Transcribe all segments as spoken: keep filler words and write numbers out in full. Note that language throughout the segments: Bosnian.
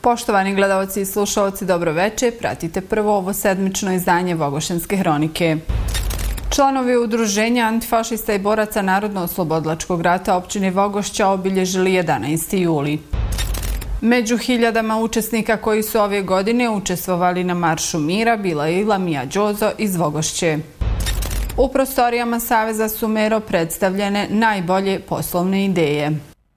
Poštovani gledalci i slušalci, dobro večer. Pratite prvo ovo sedmično izdanje Vogošćanske hronike. Članovi udruženja antifašista i boraca Narodno-oslobodilačkog rata općine Vogošća obilježili jedanaesti juli. Među hiljadama učesnika koji su ove godine učestvovali na Maršu mira bila je i Lamija Đozo iz Vogošće. U prostorijama Saveza Sumero predstavljene najbolje poslovne ideje.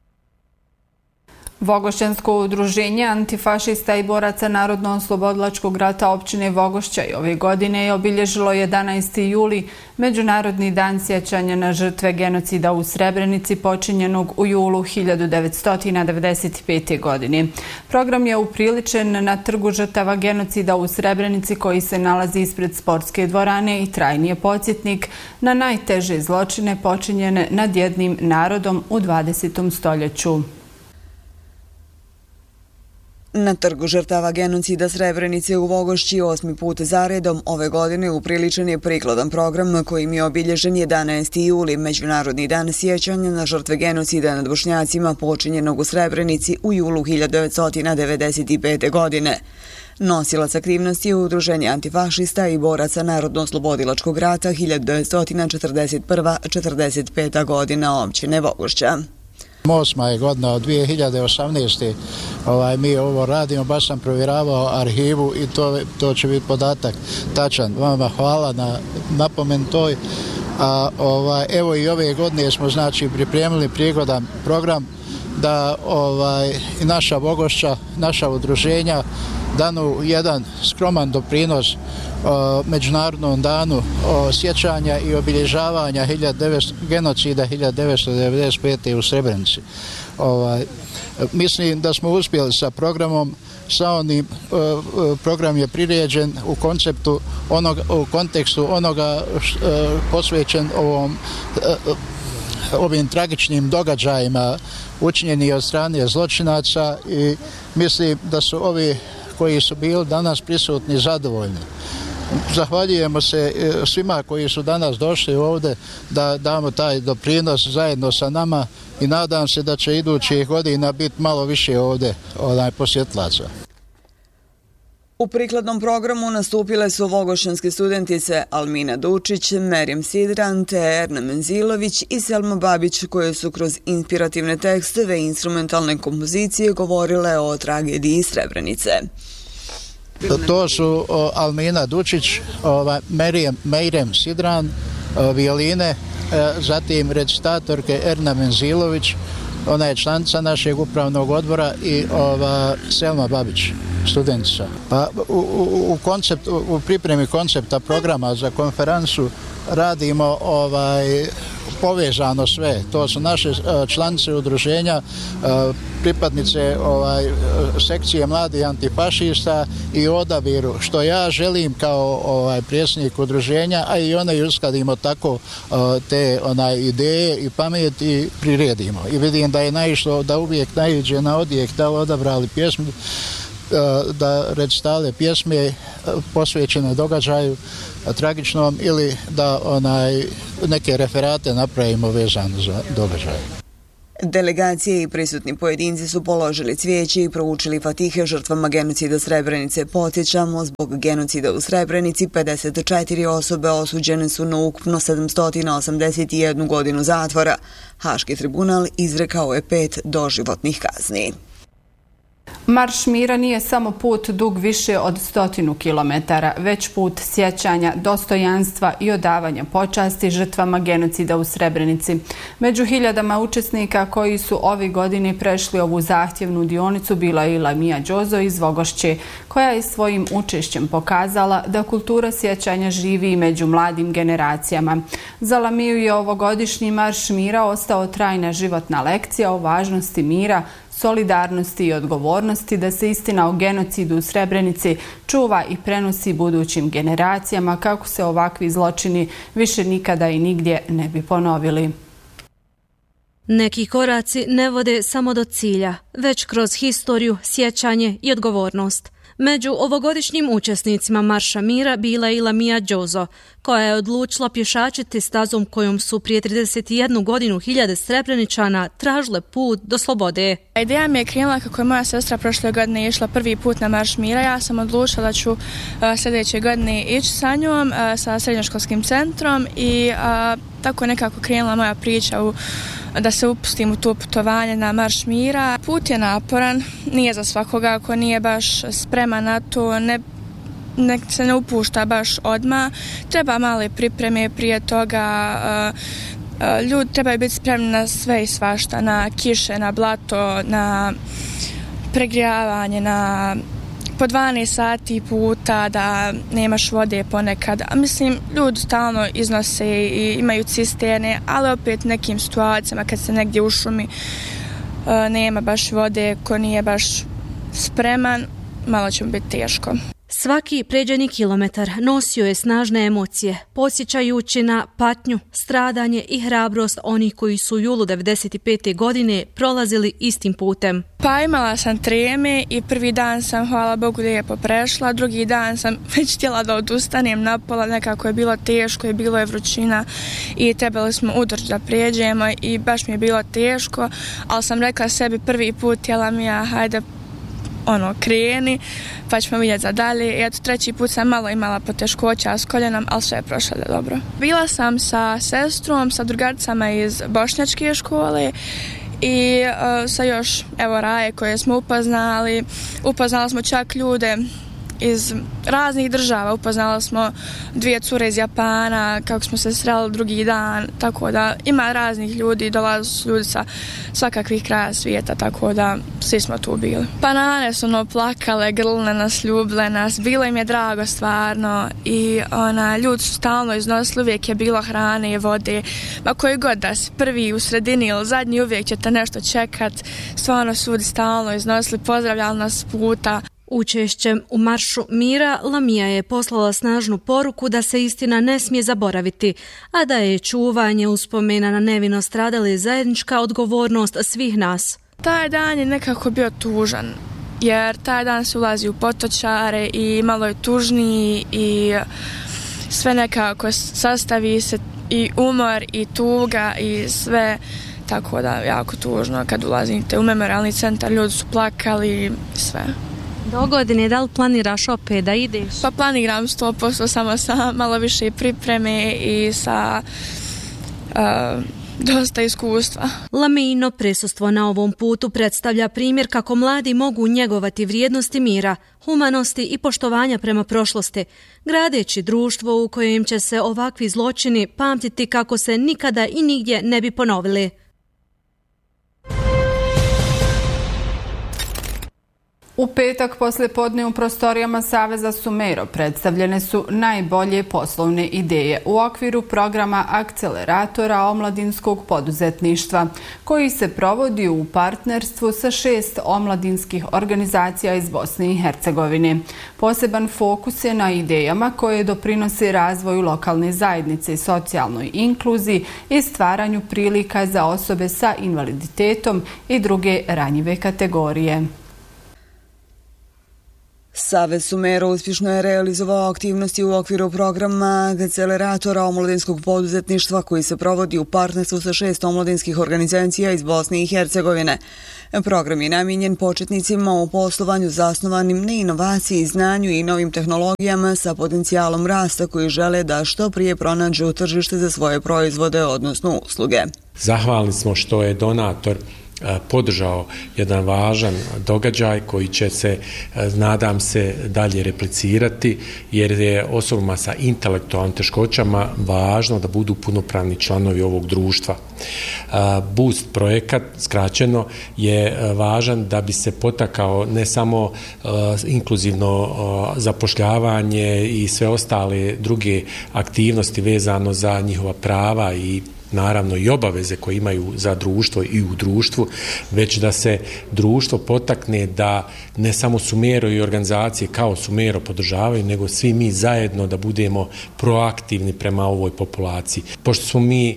Vogošćansko udruženje antifašista i boraca Narodno-oslobodilačkog rata općine Vogošća i ove godine je obilježilo jedanaesti juli, Međunarodni dan sjećanja na žrtve genocida u Srebrenici počinjenog u julu hiljadu devetsto devedeset pete. godine. Program je upriličen na trgu žrtava genocida u Srebrenici koji se nalazi ispred sportske dvorane i trajni je podsjetnik na najteže zločine počinjene nad jednim narodom u dvadesetom stoljeću. Na trgu žrtava genocida Srebrenice u Vogošći osmi put zaredom ove godine upriličen je prikladan program kojim je obilježen jedanaesti juli, Međunarodni dan sjećanja na žrtve genocida nad Bošnjacima počinjenog u Srebrenici u julu hiljadu devetsto devedeset pete. godine. Nosilac aktivnosti je udruženje antifašista i boraca Narodno-oslobodilačkog rata hiljadu devetsto četrdeset prve do četrdeset pete. godina općine Vogošća. Osma je godina od dvije hiljade osamnaeste. Ovaj, mi ovo radimo, baš sam provjeravao arhivu i to, to će biti podatak tačan. Vama hvala na napomen toj. A, ovaj, evo i ove godine smo znači pripremili prigodan program da ovaj, i naša Vogošća, naša udruženja danu jedan skroman doprinos o Međunarodnom danu o sjećanja i obilježavanja genocida hiljadu devetsto devedeset pete. u Srebrenici. Ovaj, mislim da smo uspjeli sa programom, sa onim program je priređen u konceptu onog, u kontekstu onoga š, posvećen ovom ovim tragičnim događajima učinjeni od strane zločinaca i mislim da su ovi koji su bili danas prisutni zadovoljni. Zahvaljujemo se svima koji su danas došli ovdje da damo taj doprinos zajedno sa nama i nadam se da će idućih godina biti malo više ovdje onaj posjetlaca. U prikladnom programu nastupile su vogošćanske studentice Almina Dučić, Merjem Sidran te Erna Menzilović i Selma Babić koje su kroz inspirativne tekstove i instrumentalne kompozicije govorile o tragediji Srebrenice. To su o, Almina Dučić, o, Merjem, Merjem Sidran, o, violine, e, zatim recitatorke Erna Menzilović, ona je članica našeg upravnog odbora i ova Selma Babić, studentica. Pa u, u, u, koncept, u, u pripremi koncepta programa za konferencu radimo ovaj povezano sve. To su naše članice udruženja, pripadnice ovaj, sekcije mladih antifašista i odabiru što ja želim kao ovaj, predsjednik udruženja, a i one uskladimo tako te onaj, ideje i pamet i priredimo. I vidim da je naišlo da uvijek naiđe na odjek, da odabrali pjesmu, da recitale pjesme posvećene događaju tragičnom ili da onaj neke referate napravimo vezano za događaj. Delegacije i prisutni pojedinci su položili cvijeće i proučili fatihe žrtvama genocida Srebrenice. Podsjećamo, zbog genocida u Srebrenici pedeset četiri osobe osuđene su na ukupno sedamsto osamdeset jednu godinu zatvora. Haški tribunal izrekao je pet doživotnih kazni. Marš mira nije samo put dug više od stotinu kilometara, već put sjećanja, dostojanstva i odavanja počasti žrtvama genocida u Srebrenici. Među hiljadama učesnika koji su ove godine prešli ovu zahtjevnu dionicu bila i Lamija Đozo iz Vogošće, koja je svojim učešćem pokazala da kultura sjećanja živi i među mladim generacijama. Za Lamiju je ovogodišnji Marš mira ostao trajna životna lekcija o važnosti mira, solidarnosti i odgovornosti da se istina o genocidu u Srebrenici čuva i prenosi budućim generacijama kako se ovakvi zločini više nikada i nigdje ne bi ponovili. Neki koraci ne vode samo do cilja, već kroz historiju, sjećanje i odgovornost. Među ovogodišnjim učesnicima Marša mira bila je i Lamija Đozo, koja je odlučila pješačiti stazom kojom su prije trideset jednu godinu hiljade Srebreničana tražile put do slobode. Ideja mi je krenula kako je moja sestra prošle godine išla prvi put na Marš mira. Ja sam odlučila da ću uh, sljedeće godine ići sa njom, uh, sa srednjoškolskim centrom i uh, tako nekako krenula moja priča u da se upustim u to putovanje na Marš mira. Put je naporan, nije za svakoga ako nije baš spreman na to, ne, ne se ne upušta baš odmah. Treba male pripreme prije toga, uh, uh, ljudi trebaju biti spremni na sve i svašta, na kiše, na blato, na pregrijavanje, na po dvanaest sati puta, da nemaš vode ponekad. A mislim, ljudi stalno iznose i imaju cisterne, ali opet nekim situacijama kad se negdje u šumi nema baš vode, ko nije baš spreman, malo će mu biti teško. Svaki pređeni kilometar nosio je snažne emocije, podsjećajući na patnju, stradanje i hrabrost onih koji su u julu devedeset pete godine prolazili istim putem. Pa imala sam treme i prvi dan sam, hvala Bogu, lijepo prešla, drugi dan sam već htjela da odustanem napola, nekako je bilo teško i bilo je vrućina i trebali smo udrž da prijeđemo i baš mi je bilo teško, ali sam rekla sebi prvi put, htjela mi ja, hajde, ono, kreni, pa ćemo vidjeti za dalje. I eto, treći put sam malo imala poteškoća s koljenom, ali sve je prošlo da dobro. Bila sam sa sestrom, sa drugaricama iz bošnjačke škole i uh, sa još, evo, Raje koje smo upoznali. Upoznali smo čak ljude iz raznih država, upoznali smo dvije cure iz Japana, kako smo se sreli drugi dan, tako da ima raznih ljudi, dolaze ljudi sa svakakvih kraja svijeta, tako da svi smo tu bili. Banane su ono plakale, grlne nas, ljubile nas, bilo im je drago stvarno i ona, ljudi su stalno iznosili, uvijek je bilo hrane i vode, ma koji god da si prvi u sredini ili zadnji, uvijek ćete nešto čekat, stvarno su ljudi stalno iznosili, pozdravljali nas puta. Učešćem u Maršu mira Lamija je poslala snažnu poruku da se istina ne smije zaboraviti, a da je čuvanje uspomena na nevino stradale zajednička odgovornost svih nas. Taj dan je nekako bio tužan, jer taj dan se ulazi u potočare i malo je tužniji i sve nekako sastavi se i umor i tuga i sve, tako da jako tužno kad ulazite u memorialni centar, ljudi su plakali i sve. Do godine, da li planiraš opet da ideš? Pa planiram sto posto samo sa malo više pripreme i sa uh, dosta iskustva. Lamijino prisustvo na ovom putu predstavlja primjer kako mladi mogu njegovati vrijednosti mira, humanosti i poštovanja prema prošlosti, gradeći društvo u kojem će se ovakvi zločini pamtiti kako se nikada i nigdje ne bi ponovili. U petak poslijepodne u prostorijama Saveza Sumero predstavljene su najbolje poslovne ideje u okviru programa Akceleratora omladinskog poduzetništva, koji se provodi u partnerstvu sa šest omladinskih organizacija iz Bosne i Hercegovine. Poseban fokus je na idejama koje doprinose razvoju lokalne zajednice, socijalnoj inkluziji i stvaranju prilika za osobe sa invaliditetom i druge ranjive kategorije. Savez Sumero uspješno je realizovao aktivnosti u okviru programa Akceleratora omladinskog poduzetništva koji se provodi u partnerstvu sa šest omladinskih organizacija iz Bosne i Hercegovine. Program je namijenjen početnicima u poslovanju zasnovanim na inovaciji, znanju i novim tehnologijama sa potencijalom rasta koji žele da što prije pronađu tržište za svoje proizvode, odnosno usluge. Zahvalni smo što je donator podržao jedan važan događaj koji će se, nadam se, dalje replicirati, jer je osobama sa intelektualnim teškoćama važno da budu punopravni članovi ovog društva. Boost projekat, skraćeno, je važan da bi se potakao ne samo inkluzivno zapošljavanje i sve ostale druge aktivnosti vezano za njihova prava i naravno i obaveze koje imaju za društvo i u društvu, već da se društvo potakne da ne samo Sumero i organizacije kao Sumero podržavaju, nego svi mi zajedno da budemo proaktivni prema ovoj populaciji. Pošto smo mi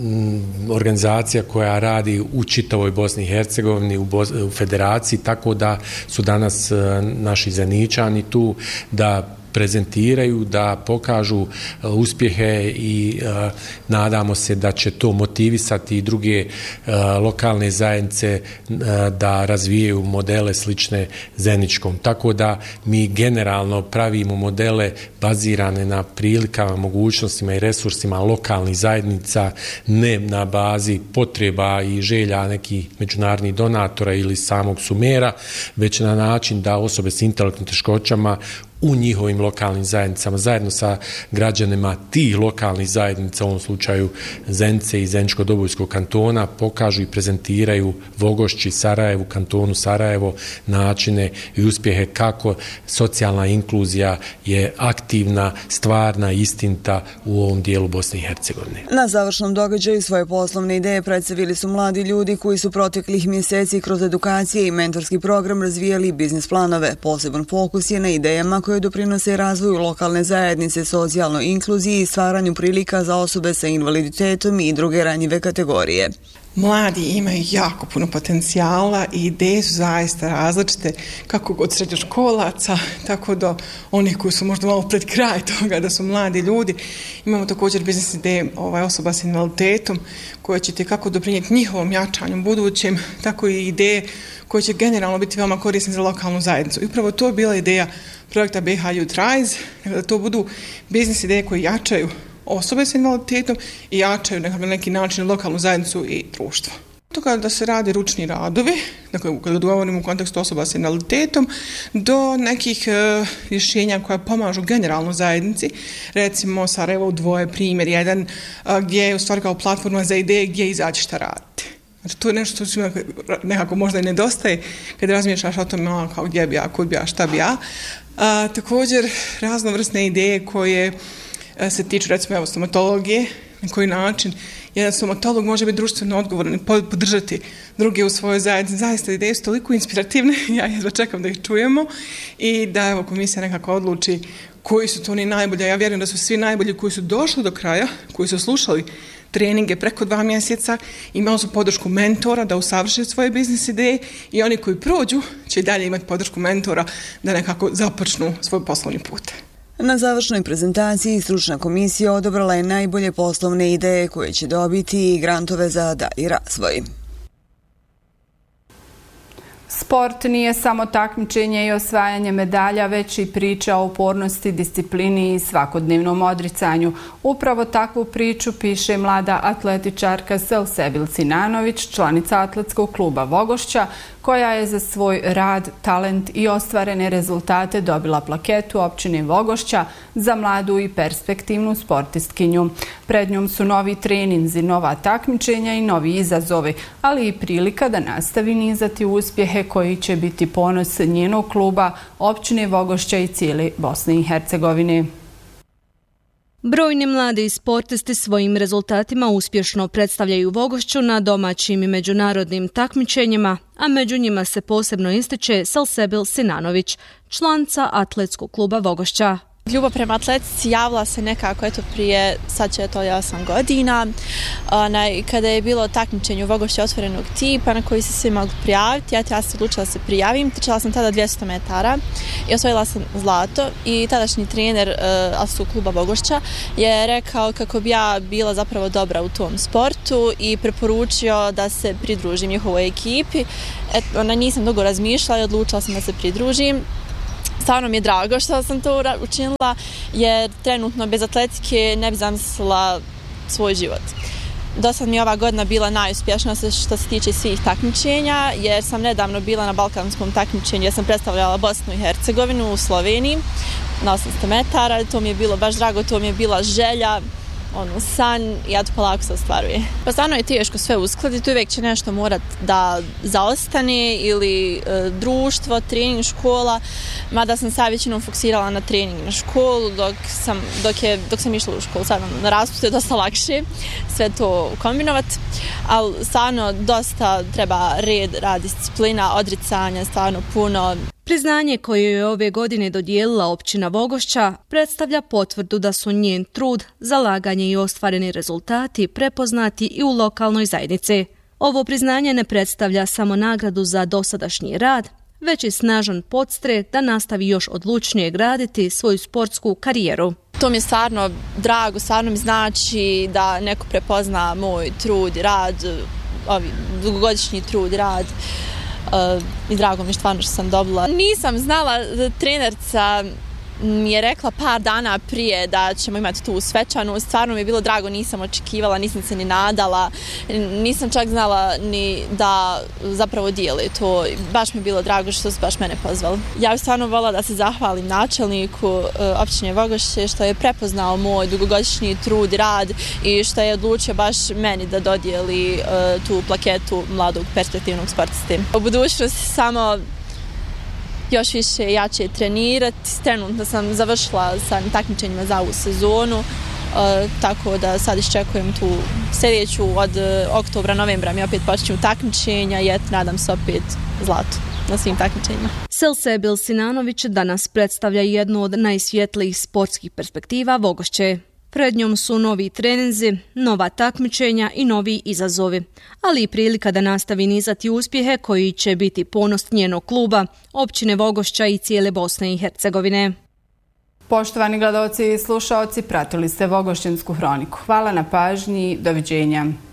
m, organizacija koja radi u čitavoj Bosni i Hercegovini, u, Bos- u federaciji, tako da su danas uh, naši zaničani tu da prezentiraju, da pokažu uspjehe i uh, nadamo se da će to motivisati i druge uh, lokalne zajednice uh, da razvijaju modele slične Zeničkom. Tako da mi generalno pravimo modele bazirane na prilikama, mogućnostima i resursima lokalnih zajednica, ne na bazi potreba i želja nekih međunarodnih donatora ili samog Sumera, već na način da osobe s intelektualnim teškoćama u njihovim lokalnim zajednicama, zajedno sa građanima tih lokalnih zajednica, u ovom slučaju Zenice i Zeničko-Dobojskog kantona, pokažu i prezentiraju Vogošći, Sarajevu, kantonu Sarajevo, načine i uspjehe kako socijalna inkluzija je aktivna, stvarna, istinita u ovom dijelu Bosne i Hercegovine. Na završnom događaju svoje poslovne ideje predstavili su mladi ljudi koji su proteklih mjeseci kroz edukacije i mentorski program razvijali biznis planove. Poseban fokus je na idejama koje koje doprinose razvoju lokalne zajednice, socijalnoj inkluziji i stvaranju prilika za osobe sa invaliditetom i druge ranjive kategorije. Mladi imaju jako puno potencijala i ideje su zaista različite, kako od srednjoškolaca, tako do onih koji su možda malo pred kraj toga da su mladi ljudi. Imamo također biznis ideje ovaj, osoba s invaliditetom koje će kako doprinijeti njihovom jačanju budućem, tako i ideje koje će generalno biti veoma korisne za lokalnu zajednicu. I upravo to je bila ideja projekta B H Youth Rise, da to budu biznis ideje koje jačaju osobe s invaliditetom i jačaju na neki način lokalnu zajednicu i društvo. Toga da se rade ručni radovi, dakle kada govorimo u kontekstu osoba s invaliditetom, do nekih e, rješenja koja pomažu generalno zajednici, recimo Sarajevo dvoje, primjer jedan, a, gdje je u stvari kao platforma za ideje gdje izaći šta raditi. Znači, to je nešto što nekako možda i nedostaje kada razmišljaš o tome kao gdje bi ja, kud bi ja, šta bi ja. A, također raznovrsne ideje koje se tiču recimo evo stomatologije, na koji način jedan stomatolog može biti društveno odgovoran i podržati druge u svojoj zajednici. Zaista ideje su toliko inspirativne, ja jedva čekam da ih čujemo i da evo komisija nekako odluči koji su to oni najbolji. Ja vjerujem da su svi najbolji koji su došli do kraja, koji su slušali treninge preko dva mjeseca, imali su podršku mentora da usavrše svoje biznis ideje i oni koji prođu će dalje imati podršku mentora da nekako započnu svoj poslovni put. Na završnoj prezentaciji stručna komisija odabrala je najbolje poslovne ideje koje će dobiti i grantove za dalji razvoj. Sport nije samo takmičenje i osvajanje medalja, već i priča o upornosti, disciplini i svakodnevnom odricanju. Upravo takvu priču piše mlada atletičarka Selsebil Sinanović, članica atletskog kluba Vogošća, koja je za svoj rad, talent i ostvarene rezultate dobila plaketu općine Vogošća za mladu i perspektivnu sportistkinju. Pred njom su novi treninzi, nova takmičenja i novi izazovi, ali i prilika da nastavi nizati uspjehe koji će biti ponos njenog kluba, općine Vogošća i cijele Bosne i Hercegovine. Brojni mladi sportisti svojim rezultatima uspješno predstavljaju Vogošću na domaćim i međunarodnim takmičenjima, a među njima se posebno ističe Selsebil Sinanović, članica atletskog kluba Vogošća. Ljubav prema atletici javila se nekako eto prije, sad će to osam godina, onaj, kada je bilo takmičenje u Vogošće otvorenog tipa na koji se svi mogli prijaviti. Ja, ja se odlučila se prijavim, trčala sam tada dvjesto metara i osvojila sam zlato i tadašnji trener uh, atletskog kluba Vogošća je rekao kako bi ja bila zapravo dobra u tom sportu i preporučio da se pridružim njihovoj ekipi. Et, ona, nisam dugo razmišljala i odlučila sam da se pridružim. Stvarno mi je drago što sam to učinila, jer trenutno bez atletike ne bi zamislila svoj život. Do sad mi je ova godina bila najuspješnija što se tiče svih takmičenja, jer sam nedavno bila na balkanskom takmičenju gdje sam predstavljala Bosnu i Hercegovinu u Sloveniji na osamsto metara. To mi je bilo baš drago, to mi je bila želja ono, san i ja to polako se ostvaruje. Pa stvarno je teško sve uskladiti, uvijek će nešto morat da zaostane ili e, društvo, trening, škola, mada sam sad većinom fokusirala na trening na školu dok sam, dok je, dok sam išla u školu. Sad na raspustu je dosta lakše sve to kombinovati, ali stvarno dosta treba red, rad, disciplina, odricanja, stvarno puno. Priznanje koje je ove godine dodijelila općina Vogošća predstavlja potvrdu da su njen trud, zalaganje i ostvareni rezultati prepoznati i u lokalnoj zajednici. Ovo priznanje ne predstavlja samo nagradu za dosadašnji rad, već i snažan podstrek da nastavi još odlučnije graditi svoju sportsku karijeru. To mi je stvarno drago, stvarno mi znači da neko prepozna moj trud i rad, ovi dugogodišnji trud i rad. Uh, i drago mi je stvarno što sam dobila. Nisam znala, trenerca mi je rekla par dana prije da ćemo imati tu svečanu, stvarno mi je bilo drago, nisam očekivala, nisam se ni nadala, nisam čak znala ni da zapravo dijeli to, baš mi je bilo drago što su baš mene pozvali. Ja bih stvarno volila da se zahvalim načelniku uh, općine Vogošće što je prepoznao moj dugogodišnji trud i rad i što je odlučio baš meni da dodijeli uh, tu plaketu mladog perspektivnog sportiste. U budućnosti samo još više jače trenirati. Trenutno sam završila sa takmičenjima za ovu sezonu, e, tako da sad iščekujem tu sljedeću od oktobra, novembra mi opet počinju takmičenja i et, nadam se opet zlato na svim takmičenjima. Selsebil Sinanović danas predstavlja jednu od najsvjetlijih sportskih perspektiva Vogošće. Pred njom su novi treninzi, nova takmičenja i novi izazovi, ali i prilika da nastavi nizati uspjehe koji će biti ponos njenog kluba, općine Vogošća i cijele Bosne i Hercegovine. Poštovani gledaoci i slušaoci, pratili ste Vogošćansku hroniku. Hvala na pažnji, doviđenja.